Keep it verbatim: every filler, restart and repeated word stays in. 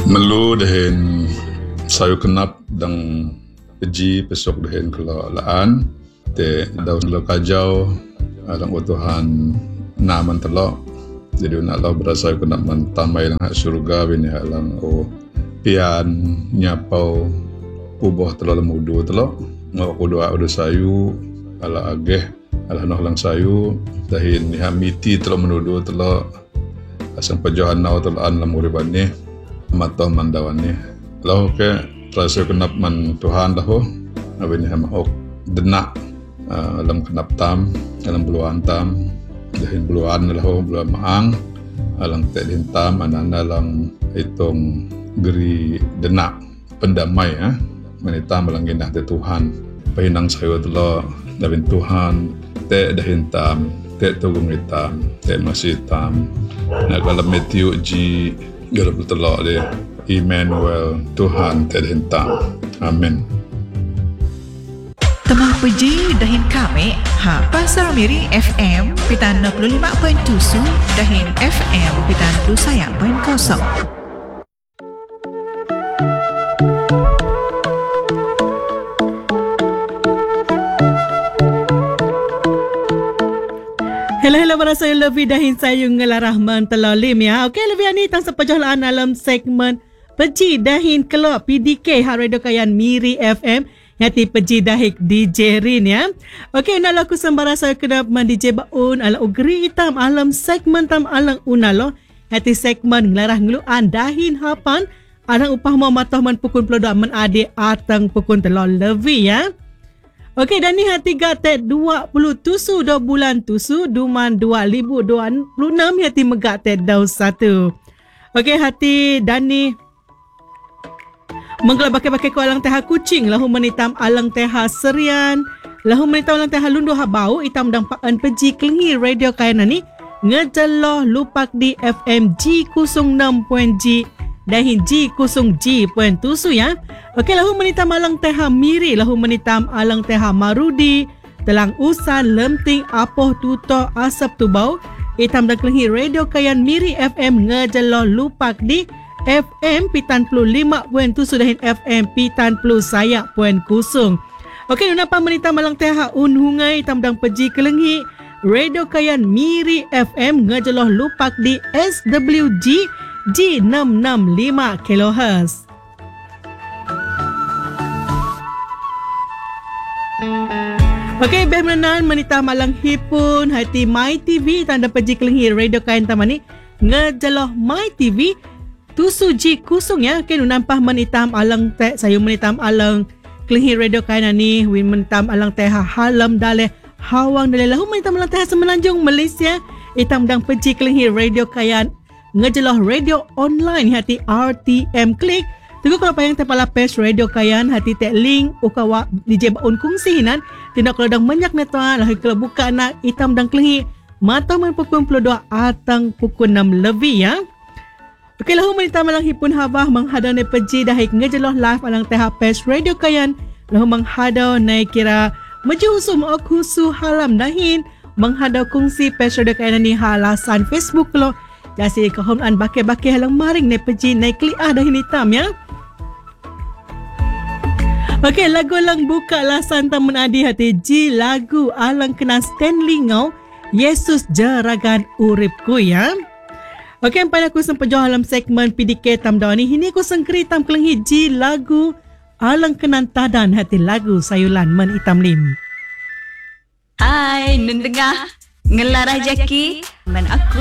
Melu dahin sayu kenap dang peji pesok dahin kalau laan te daun lo kajau alang utuhan naman telok jadi nak lo berasa kenap mentamai lang surga bini alang o pian nyapau ubah telok lemudu telok mau kudua udah sayu ala ageh ala noh lang sayu dahin nihamiti telok menudu telok asang pajohan nau telokan lamuriban ni matah mandawan ni lau ke rasa kenap man Tuhan dah ho abin ni hamok denak uh, alam kenap tam alam buluan tam dahin buluan lah ho buluan maang alang tedin tam ananda lang itong geri denak pendamai ah manitam alang indah te Tuhan pahinang sayo telo dabin Tuhan te dahin tam te tugung itam te masih tam na kalam Matthew G Garap telok dia Emmanuel Tuhan terhentam. Amin. Temah peji dahin kami ha Pasar Miri F M pitan enam puluh lima perpuluhan tujuh dahin F M pitan dua sayang poin kosong. Hello, hello para saya lebih dahin saya Ngala Rahman Telalim ya. Okey, lebih ni tang sepajohlaan dalam segmen Peji Dahin Kelok P D K Hak Radio Kayan Miri F M Yati Peji Dahik D J Rin ya. Okey, nak laku sembara saya kedap man D J Baun ala ugri hitam alam segmen tam alang unalo Yati segmen ngelarah ngeluan dahin hapan adang upah mau matah man pukul pelodok man adik atang pukul telur lebih ya. Okey, dan ni hati gatek dua puluh tusu dua bulan tusu duman dua ribu dua puluh enam hati megatek daun satu. Okey, hati dan ni menggelap pakai-pakai ko alang teha kucing lahu menitam alang teha serian lahu menitam alang teha lunduh habau itam dang paan peji kelingi radio kayana ni ngejeloh lupak di F M G kosong enam perpuluhan G dahin G kosong G poin tusu ya. Okey, lahu menitam alang teha miri, lahu menitam alang teha marudi, telang usan, lemting, apoh, tuto, asap tubau, itam dan kelengi radio kayan miri F M ngejeloh lupak di F M pitan puluh lima poin tujuh dahin F M pitan puluh sayak poin kusung. Okey, nunapa menitam alang teha unhungai, itam dan peji kelengi radio kayan miri F M ngejeloh lupak di S W G G enam enam lima kilohertz. Okey, beh menan menita malang hipun hati My T V tanda peji kelengi radio kain tamani ngejeloh My T V tusu G kusung ya. Okey, nampah menitam alang teh sayu menitam alang kelengi radio kain ani win menitam alang teh halam daleh hawang daleh lahu menitam alang teh semenanjung Malaysia itam dang peji kelengi radio kain ngejeloh radio online hati R T M klik. Tunggu kalau payang tepala pes radio kayan hati tek link ukawa D J Baun kongsi hinan tindak kalau dang banyak netua lah kalau buka nak hitam dang kelengi mata man pukul dua puluh atang pukul enam lebih ya. Okey, lahu menita malang hipun habah menghadau ne peji dahik ngejeloh live alang teha pes radio kayan lahu menghadau naik kira maju usum okusu halam dahin menghadau kongsi pes radio kayan ni halasan Facebook lo jasi kahon bake-bake halang maring ne peji naik klik ah dahin hitam ya. Okey, lagu lang buka lasan tamun adi hati G lagu alang kena Stanley Ngau Yesus jeragan uripku ya. Okey, pada aku sempejoh dalam segmen P D K tam dawan ni hini aku sengkeri tam kelengi G lagu alang kena tadan hati lagu sayulan men itam lim. Hai, nun dengar ngelarah jaki men aku